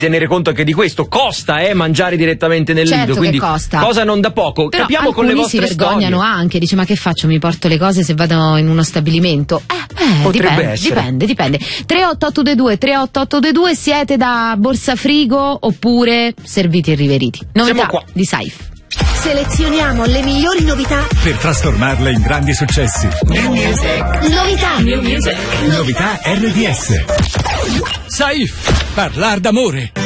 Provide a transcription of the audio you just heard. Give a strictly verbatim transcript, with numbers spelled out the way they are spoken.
tenere conto anche di questo, costa eh, mangiare direttamente nel certo lido, quindi che costa. cosa non da poco. Però capiamo con le vostre si vergognano storie. anche, dice ma che faccio, mi porto le cose se vado in uno stabilimento? Eh, eh Potrebbe dipende, essere. dipende, dipende. tre otto otto due due tre otto otto due due, siete da borsa frigo oppure serviti e riveriti? Novità Siamo qua. di Saif. Selezioniamo le migliori novità per trasformarle in grandi successi. New Music. Novità New Music. Novità R D S. Saif, parlar d'amore.